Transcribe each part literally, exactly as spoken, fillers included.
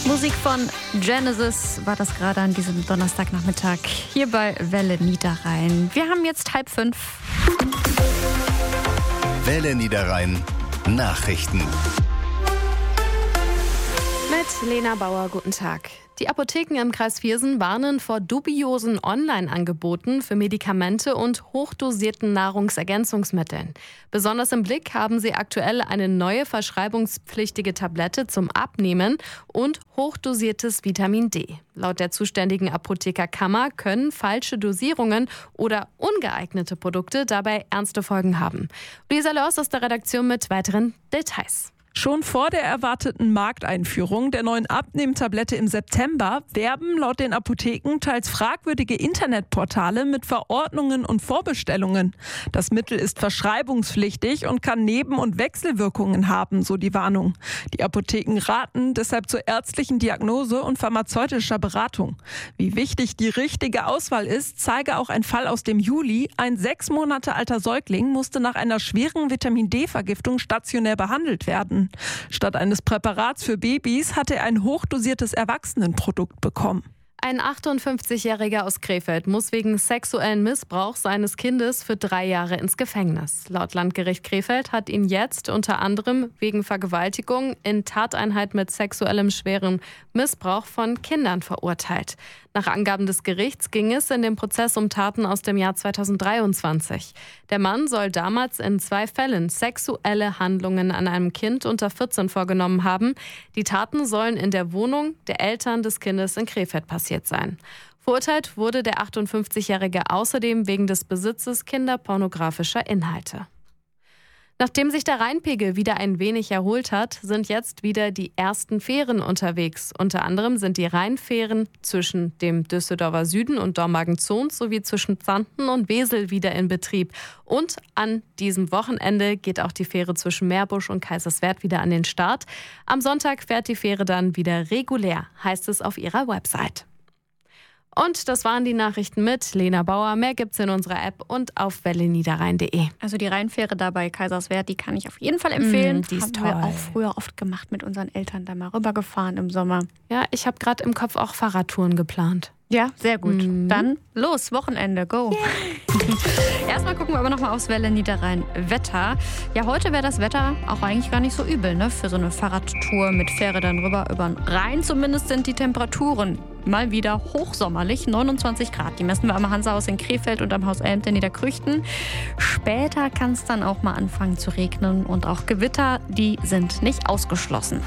Musik von Genesis war das gerade an diesem Donnerstagnachmittag hier bei Welle Niederrhein. Wir haben jetzt halb fünf. Welle Niederrhein Nachrichten. Mit Lena Bauer, guten Tag. Die Apotheken im Kreis Viersen warnen vor dubiosen Online-Angeboten für Medikamente und hochdosierten Nahrungsergänzungsmitteln. Besonders im Blick haben sie aktuell eine neue verschreibungspflichtige Tablette zum Abnehmen und hochdosiertes Vitamin D. Laut der zuständigen Apothekerkammer können falsche Dosierungen oder ungeeignete Produkte dabei ernste Folgen haben. Luisa Lörs aus der Redaktion mit weiteren Details. Schon vor der erwarteten Markteinführung der neuen Abnehmtablette im September werben laut den Apotheken teils fragwürdige Internetportale mit Verordnungen und Vorbestellungen. Das Mittel ist verschreibungspflichtig und kann Neben- und Wechselwirkungen haben, so die Warnung. Die Apotheken raten deshalb zur ärztlichen Diagnose und pharmazeutischer Beratung. Wie wichtig die richtige Auswahl ist, zeige auch ein Fall aus dem Juli. Ein sechs Monate alter Säugling musste nach einer schweren Vitamin-D-Vergiftung stationär behandelt werden. Statt eines Präparats für Babys hatte er ein hochdosiertes Erwachsenenprodukt bekommen. Ein achtundfünfzigjähriger aus Krefeld muss wegen sexuellen Missbrauchs seines Kindes für drei Jahre ins Gefängnis. Laut Landgericht Krefeld hat ihn jetzt unter anderem wegen Vergewaltigung in Tateinheit mit sexuellem schweren Missbrauch von Kindern verurteilt. Nach Angaben des Gerichts ging es in dem Prozess um Taten aus dem Jahr zweitausenddreiundzwanzig. Der Mann soll damals in zwei Fällen sexuelle Handlungen an einem Kind unter vierzehn vorgenommen haben. Die Taten sollen in der Wohnung der Eltern des Kindes in Krefeld passiert sein. Verurteilt wurde der achtundfünfzigjährige außerdem wegen des Besitzes kinderpornografischer Inhalte. Nachdem sich der Rheinpegel wieder ein wenig erholt hat, sind jetzt wieder die ersten Fähren unterwegs. Unter anderem sind die Rheinfähren zwischen dem Düsseldorfer Süden und Dormagen-Zons sowie zwischen Xanten und Wesel wieder in Betrieb. Und an diesem Wochenende geht auch die Fähre zwischen Meerbusch und Kaiserswerth wieder an den Start. Am Sonntag fährt die Fähre dann wieder regulär, heißt es auf ihrer Website. Und das waren die Nachrichten mit Lena Bauer. Mehr gibt's in unserer App und auf welle niederrhein punkt de. Also die Rheinfähre da bei Kaiserswerth, die kann ich auf jeden Fall empfehlen. Mm, die ist Haben toll. wir auch früher oft gemacht mit unseren Eltern, da mal rübergefahren im Sommer. Ja, ich habe gerade im Kopf auch Fahrradtouren geplant. Ja, sehr gut. Mhm. Dann los, Wochenende, go. Yeah. Erstmal gucken wir aber nochmal aufs Welle Niederrhein Wetter. Ja, heute wäre das Wetter auch eigentlich gar nicht so übel, ne? Für so eine Fahrradtour mit Fähre dann rüber über den Rhein. Zumindest sind die Temperaturen mal wieder hochsommerlich, neunundzwanzig Grad. Die messen wir am Hansahaus in Krefeld und am Haus Elmte in Niederkrüchten. Später kann es dann auch mal anfangen zu regnen und auch Gewitter, die sind nicht ausgeschlossen.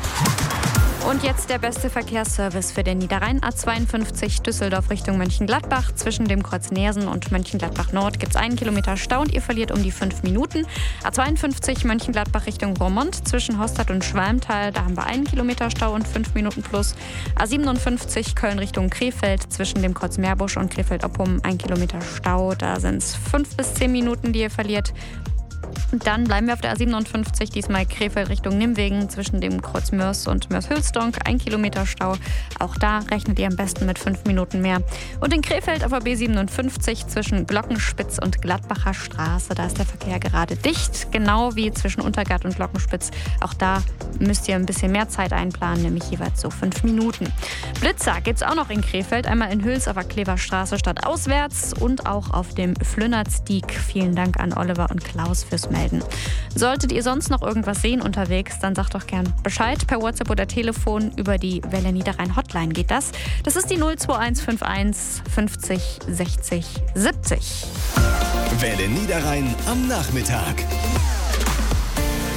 Und jetzt der beste Verkehrsservice für den Niederrhein. A zweiundfünfzig Düsseldorf Richtung Mönchengladbach. Zwischen dem Kreuz Neersen und Mönchengladbach Nord gibt es einen Kilometer Stau und ihr verliert um die fünf Minuten. A zweiundfünfzig Mönchengladbach Richtung Roermond. Zwischen Hostad und Schwalmtal, da haben wir einen Kilometer Stau und fünf Minuten plus. A siebenundfünfzig Köln Richtung Krefeld. Zwischen dem Kreuz Meerbusch und Krefeld-Oppum ein Kilometer Stau. Da sind es fünf bis zehn Minuten, die ihr verliert. Und dann bleiben wir auf der A siebenundfünfzig, diesmal Krefeld Richtung Nimwegen, zwischen dem Kreuz Mörs und Mörs-Hülsdonk, ein Kilometer Stau. Auch da rechnet ihr am besten mit fünf Minuten mehr. Und in Krefeld auf der B siebenundfünfzig zwischen Glockenspitz und Gladbacher Straße, da ist der Verkehr gerade dicht, genau wie zwischen Untergart und Glockenspitz. Auch da müsst ihr ein bisschen mehr Zeit einplanen, nämlich jeweils so fünf Minuten. Blitzer gibt es auch noch in Krefeld, einmal in Hüls auf der Kleverstraße stadtauswärts und auch auf dem Flünnertstieg. Vielen Dank an Oliver und Klaus fürs Melden. Solltet ihr sonst noch irgendwas sehen unterwegs, dann sagt doch gern Bescheid per WhatsApp oder Telefon. Über die Welle Niederrhein Hotline geht das. Das ist die null zwei eins fünf eins fünfzig sechzig siebzig. Welle Niederrhein am Nachmittag.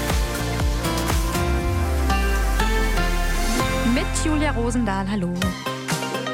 Mit Julia Rosendahl, hallo.